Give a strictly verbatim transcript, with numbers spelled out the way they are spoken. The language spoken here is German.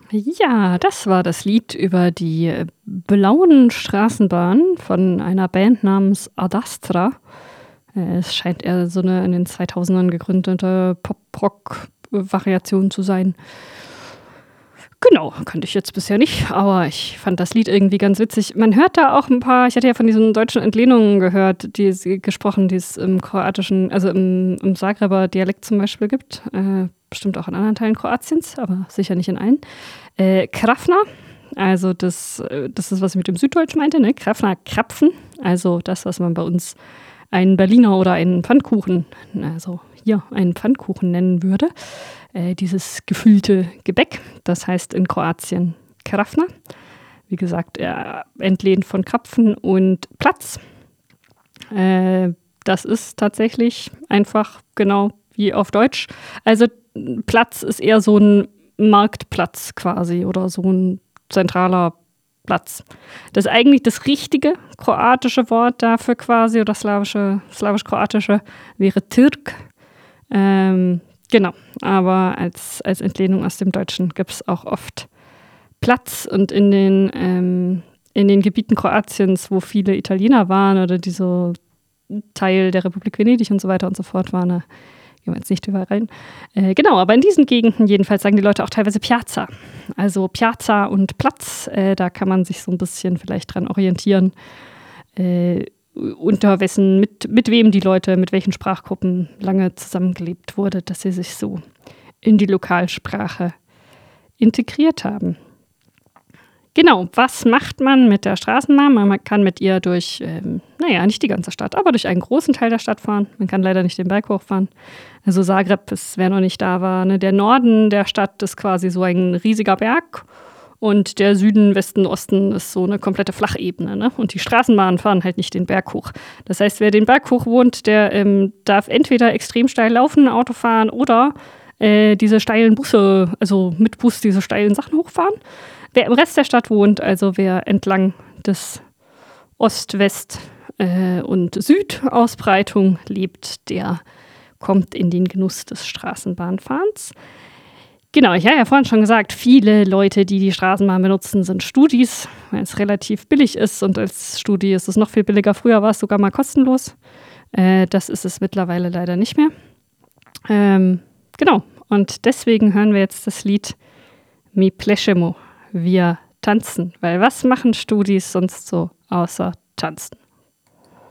Ja, das war das Lied über die äh, blauen Straßenbahnen von einer Band namens Adastra. Äh, es scheint eher so eine in den zweitausendern gegründete Pop-Rock-Variation zu sein. Genau, kannte ich jetzt bisher nicht, aber ich fand das Lied irgendwie ganz witzig. Man hört da auch ein paar, ich hatte ja von diesen deutschen Entlehnungen gehört, die es gesprochen, die es im kroatischen, also im, im Zagreber Dialekt zum Beispiel gibt. Äh, bestimmt auch in anderen Teilen Kroatiens, aber sicher nicht in allen. Äh, Krafna, also das, äh, das ist, was ich mit dem Süddeutsch meinte, ne? Krafna, Krapfen, also das, was man bei uns einen Berliner oder einen Pfannkuchen, also hier einen Pfannkuchen nennen würde. Äh, dieses gefüllte Gebäck, das heißt in Kroatien Krafna. Wie gesagt, er entlehnt von Krapfen und Platz. Äh, das ist tatsächlich einfach genau wie auf Deutsch. Also Platz ist eher so ein Marktplatz quasi oder so ein zentraler Platz. Das ist eigentlich das richtige kroatische Wort dafür quasi oder slawische, slawisch-kroatische wäre Türk. Ähm, genau, aber als, als Entlehnung aus dem Deutschen gibt es auch oft Platz und in den, ähm, in den Gebieten Kroatiens, wo viele Italiener waren oder die so Teil der Republik Venedig und so weiter und so fort waren, da gehen wir jetzt nicht überall rein. Äh, genau, aber in diesen Gegenden jedenfalls sagen die Leute auch teilweise Piazza. Also Piazza und Platz, äh, da kann man sich so ein bisschen vielleicht dran orientieren, äh, unter wessen, mit, mit wem die Leute, mit welchen Sprachgruppen lange zusammengelebt wurde, dass sie sich so in die Lokalsprache integriert haben. Genau, was macht man mit der Straßenbahn? Man kann mit ihr durch, ähm, naja, nicht die ganze Stadt, aber durch einen großen Teil der Stadt fahren. Man kann leider nicht den Berg hochfahren. Also Zagreb ist, wer noch nicht da war, ne? Der Norden der Stadt ist quasi so ein riesiger Berg und der Süden, Westen, Osten ist so eine komplette Flachebene. Ne? Und die Straßenbahnen fahren halt nicht den Berg hoch. Das heißt, wer den Berg hoch wohnt, der ähm, darf entweder extrem steil laufen, Auto fahren oder äh, diese steilen Busse, also mit Bus diese steilen Sachen hochfahren. Wer im Rest der Stadt wohnt, also wer entlang des Ost-, West- äh, und Südausbreitung lebt, der kommt in den Genuss des Straßenbahnfahrens. Genau, ich habe ja vorhin schon gesagt, viele Leute, die die Straßenbahn benutzen, sind Studis, weil es relativ billig ist und als Studi ist es noch viel billiger. Früher war es sogar mal kostenlos. Äh, das ist es mittlerweile leider nicht mehr. Ähm, genau, und deswegen hören wir jetzt das Lied Mi plešemo. Wir tanzen, weil was machen Studis sonst so außer tanzen?